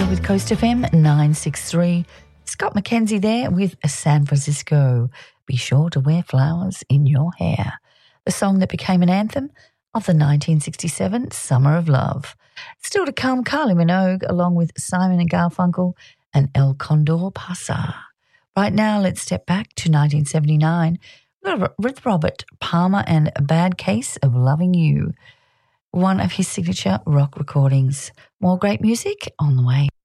World with Coast FM 963. Scott McKenzie there with San Francisco. Be sure to wear flowers in your hair. The song that became an anthem of the 1967 Summer of Love. Still to come, Kylie Minogue along with Simon and Garfunkel and El Condor Pasa. Right now, let's step back to 1979 with Robert Palmer and A Bad Case of Loving You, one of his signature rock recordings. More great music on the way.